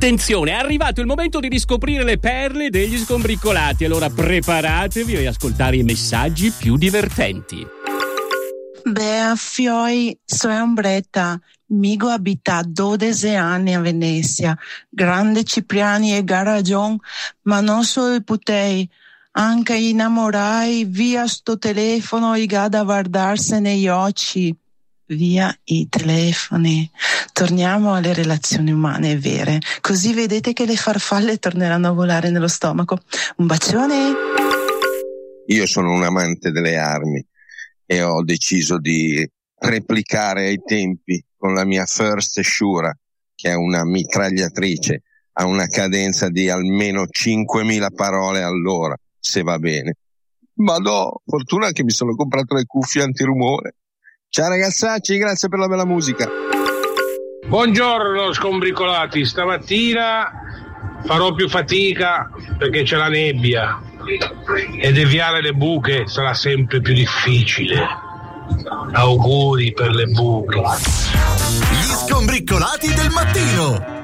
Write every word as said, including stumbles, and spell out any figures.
Attenzione, è arrivato il momento di riscoprire le perle degli sgombricolati. Allora preparatevi ad ascoltare i messaggi più divertenti. Bea Fioi, sono Ombretta. Migo abita dodici anni a Venezia. Grande Cipriani e Garagion, ma non solo i putei. Anche i innamorai, via sto telefono e gada a guardarsi negli occhi. Via i telefoni. Torniamo alle relazioni umane vere, così vedete che le farfalle torneranno a volare nello stomaco. Un bacione. Io sono un amante delle armi e ho deciso di replicare ai tempi con la mia First Shura, che è una mitragliatrice a una cadenza di almeno cinquemila parole all'ora, se va bene. Ma no, fortuna che mi sono comprato le cuffie antirumore. Ciao ragazzacci, grazie per la bella musica. Buongiorno scombricolati, stamattina farò più fatica perché c'è la nebbia e deviare le buche sarà sempre più difficile. Auguri per le buche. Gli skombricolati del mattino.